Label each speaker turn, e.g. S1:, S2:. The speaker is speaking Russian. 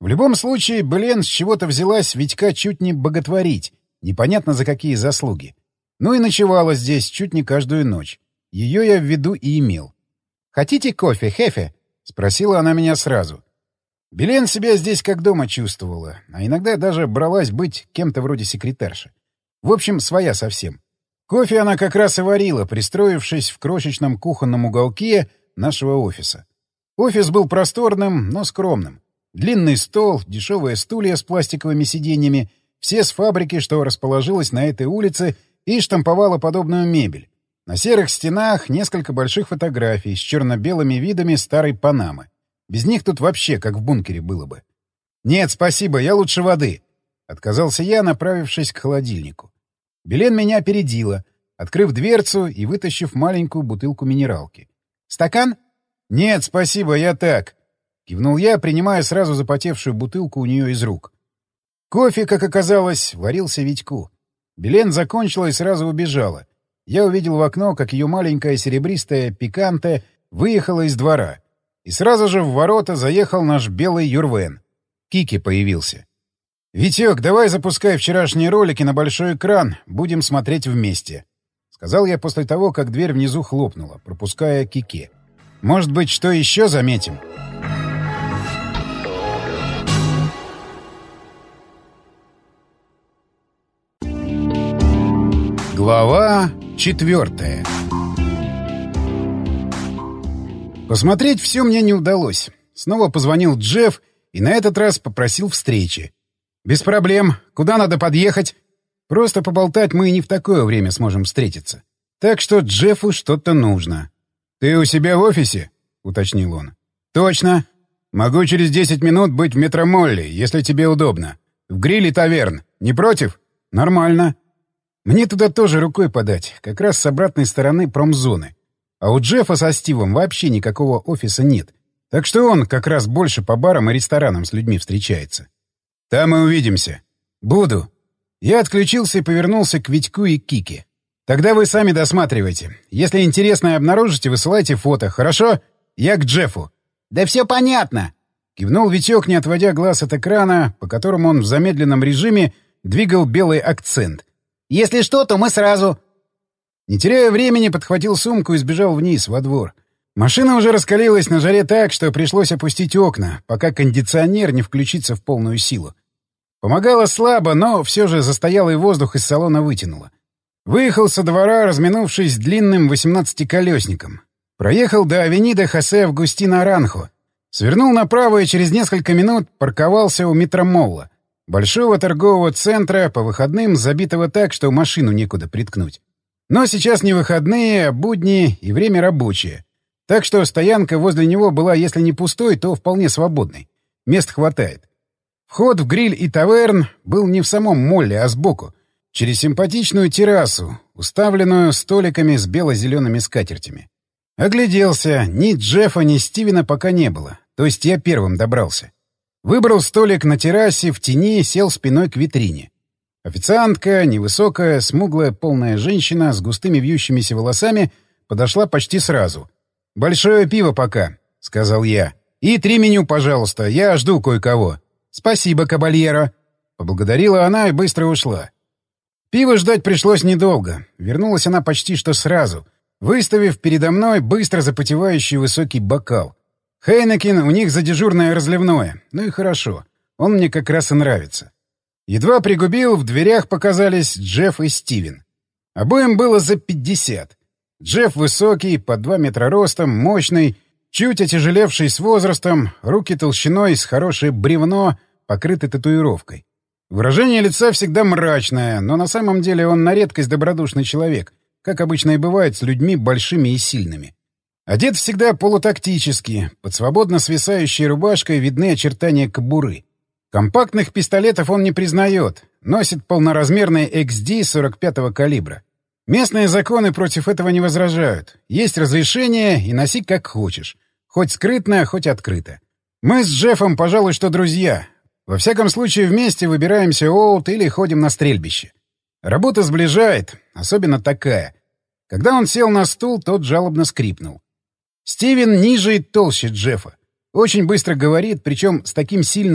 S1: В любом случае, Белен с чего-то взялась Витька чуть не боготворить, непонятно за какие заслуги. Ну и ночевала здесь чуть не каждую ночь. Ее я в виду и имел. «Хотите кофе, Хефе?» — спросила она меня сразу. Белен себя здесь как дома чувствовала, а иногда даже бралась быть кем-то вроде секретарши. В общем, своя совсем. Кофе она как раз и варила, пристроившись в крошечном кухонном уголке нашего офиса. Офис был просторным, но скромным. Длинный стол, дешевые стулья с пластиковыми сиденьями, все с фабрики, что расположилась на этой улице и штамповала подобную мебель. На серых стенах несколько больших фотографий с черно-белыми видами старой Панамы. Без них тут вообще как в бункере было бы. «Нет, спасибо, я лучше воды», — отказался я, направившись к холодильнику. Белен меня опередила, открыв дверцу и вытащив маленькую бутылку минералки. «Стакан?» «Нет, спасибо, я так», — кивнул я, принимая сразу запотевшую бутылку у нее из рук. Кофе, как оказалось, варился Витьку. Белен закончила и сразу убежала. Я увидел в окно, как ее маленькая серебристая пиканте выехала из двора. И сразу же в ворота заехал наш белый Юрвен. Кики появился. «Витек, давай запускай вчерашние ролики на большой экран, будем смотреть вместе», — сказал я после того, как дверь внизу хлопнула, пропуская Кики. «Может быть, что еще заметим?» Глава 4. Посмотреть все мне не удалось. Снова позвонил Джефф и на этот раз попросил встречи. «Без проблем. Куда надо подъехать?» «Просто поболтать мы и не в такое время сможем встретиться. Так что Джеффу что-то нужно». «Ты у себя в офисе?» — уточнил он. «Точно. Могу через 10 минут быть в Метромолле, если тебе удобно. В гриле таверн. Не против?» «Нормально. Мне туда тоже рукой подать, как раз с обратной стороны промзоны. А у Джеффа со Стивом вообще никакого офиса нет. Так что он как раз больше по барам и ресторанам с людьми встречается. Там и увидимся. Буду». Я отключился и повернулся к Витьку и Кике. «Тогда вы сами досматривайте. Если интересное обнаружите, высылайте фото, хорошо? Я к Джеффу». «Да все понятно!» — кивнул Витек, не отводя глаз от экрана, по которому он в замедленном режиме двигал белый акцент. «Если что, то мы сразу...» Не теряя времени, подхватил сумку и сбежал вниз, во двор. Машина уже раскалилась на жаре так, что пришлось опустить окна, пока кондиционер не включится в полную силу. Помогало слабо, но все же застоялый воздух из салона вытянуло. Выехал со двора, разминувшись длинным 18-колесником. Проехал до авенида Хосе Августино Аранхо. Свернул направо и через несколько минут парковался у Метромолла, большого торгового центра, по выходным забитого так, что машину некуда приткнуть. Но сейчас не выходные, а будни и время рабочее. Так что стоянка возле него была, если не пустой, то вполне свободной. Мест хватает. Вход в гриль и таверн был не в самом молле, а сбоку, через симпатичную террасу, уставленную столиками с бело-зелеными скатертями. Огляделся. Ни Джеффа, ни Стивена пока не было. То есть я первым добрался. Выбрал столик на террасе, в тени, сел спиной к витрине. Официантка, невысокая, смуглая, полная женщина с густыми вьющимися волосами, подошла почти сразу. «Большое пиво пока», — сказал я. «И 3 меню, пожалуйста, я жду кое-кого». «Спасибо, кабальеро», — поблагодарила она и быстро ушла. Пиво ждать пришлось недолго. Вернулась она почти что сразу, выставив передо мной быстро запотевающий высокий бокал. Хейнекен у них за дежурное разливное. Ну и хорошо. Он мне как раз и нравится. Едва пригубил, в дверях показались Джефф и Стивен. Обоим было за 50. Джефф высокий, под 2 метра ростом, мощный, чуть отяжелевший с возрастом, руки толщиной с хорошее бревно, покрыты татуировкой. Выражение лица всегда мрачное, но на самом деле он на редкость добродушный человек, как обычно и бывает с людьми большими и сильными. Одет всегда полутактически, под свободно свисающей рубашкой видны очертания кобуры. Компактных пистолетов он не признает, носит полноразмерный XD 45-го калибра. Местные законы против этого не возражают. Есть разрешение и носи как хочешь. Хоть скрытно, хоть открыто. Мы с Джеффом, пожалуй, что друзья. Во всяком случае, вместе выбираемся Оут или ходим на стрельбище. Работа сближает, особенно такая. Когда он сел на стул, тот жалобно скрипнул. Стивен ниже и толще Джеффа. Очень быстро говорит, причем с таким сильным